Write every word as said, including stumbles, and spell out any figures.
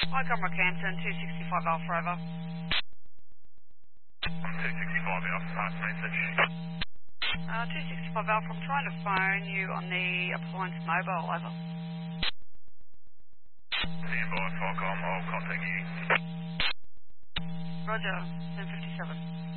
Hi, Comrade Campton, two sixty-five Alpha over. two sixty-five Alpha, pass message. Uh, two sixty-five Alpha, I'm trying to phone you on the appliance mobile, over. Stand by, Falcom, I'll contact you. Roger, ten fifty-seven.